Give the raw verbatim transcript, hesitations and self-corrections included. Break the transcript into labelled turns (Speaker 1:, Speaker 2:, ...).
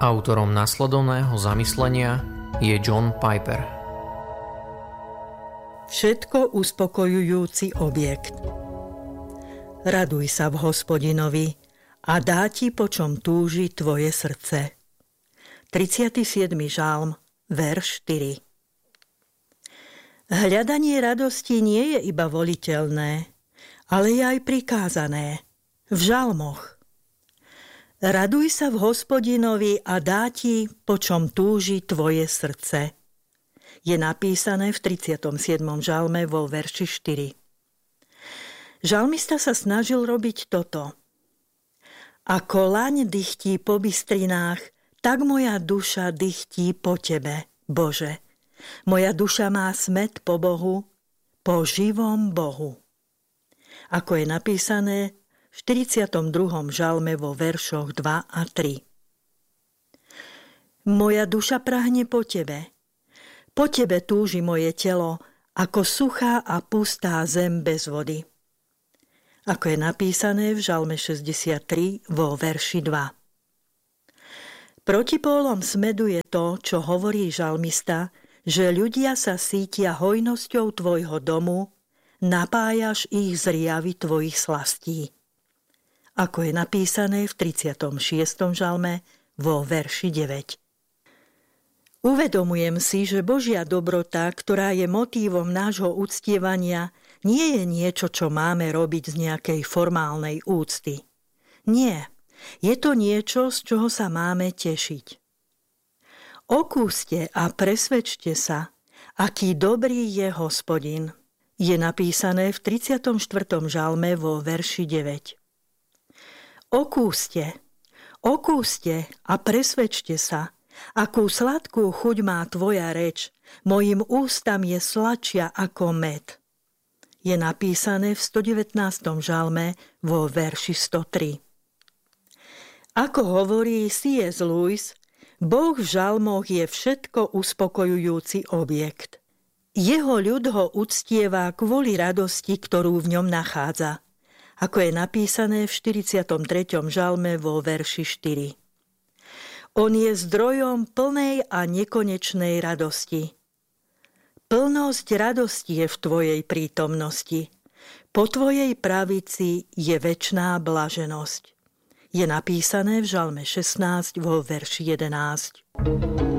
Speaker 1: Autorom nasledovného zamyslenia je John Piper.
Speaker 2: Všetko uspokojujúci objekt. Raduj sa v Hospodinovi a dá ti, po čom túži tvoje srdce. tridsiaty siedmy žalm, verš štyri. Hľadanie radosti nie je iba voliteľné, ale je aj prikázané v žalmoch. Raduj sa v Hospodinovi a dá ti, po čom túži tvoje srdce. Je napísané v tridsiatom siedmom žalme vo verši štyri. Žalmista sa snažil robiť toto. Ako laň dychtí po bystrinách, tak moja duša dychtí po tebe, Bože. Moja duša má smäd po Bohu, po živom Bohu. Ako je napísané v štyridsiatom druhom žalme vo veršoch dva a tri. Moja duša prahne po tebe. Po tebe túži moje telo, ako suchá a pustá zem bez vody. Ako je napísané v žalme šesťdesiattri vo verši dva. Protipólom smedu je to, čo hovorí žalmista, že ľudia sa sítia hojnosťou tvojho domu, napájaš ich z riavy tvojich slastí. Ako je napísané v tridsiatom šiestom žalme vo verši deväť. Uvedomujem si, že Božia dobrota, ktorá je motívom nášho uctievania, nie je niečo, čo máme robiť z nejakej formálnej úcty. Nie, je to niečo, z čoho sa máme tešiť. Okúste a presvedčte sa, aký dobrý je Hospodin. Je napísané v tridsiatom štvrtom žalme vo verši deväť. Okúste, okúste a presvedčte sa, akú sladkú chuť má tvoja reč, mojim ústam je sladšia ako med. Je napísané v stodevätnástom žalme vo verši sto tri. Ako hovorí C S Lewis, Boh v žalmoch je všetko uspokojujúci objekt. Jeho ľud ho uctieva kvôli radosti, ktorú v ňom nachádza. Ako je napísané v štyridsiatom treťom žalme vo verši štyri. On je zdrojom plnej a nekonečnej radosti. Plnosť radosti je v tvojej prítomnosti. Po tvojej pravici je večná blaženosť. Je napísané v žalme šestnásť vo verši jedenásť.